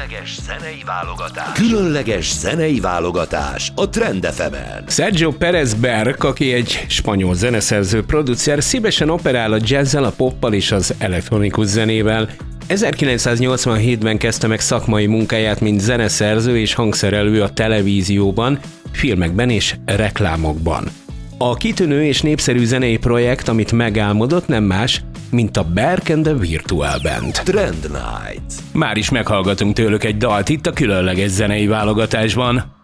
Különleges zenei válogatás a Trend FM-en. Sergio Pérez Berk, aki egy spanyol zeneszerző, producer, szívesen operál a jazzzel, a poppal és az elektronikus zenével. 1987-ben kezdte meg szakmai munkáját, mint zeneszerző és hangszerelő a televízióban, filmekben és reklámokban. A kitűnő és népszerű zenei projekt, amit megálmodott, nem más, mint a Berk and the Virtual Band. Trend Night. Már is meghallgatunk tőlük egy dalt itt a különleges zenei válogatásban.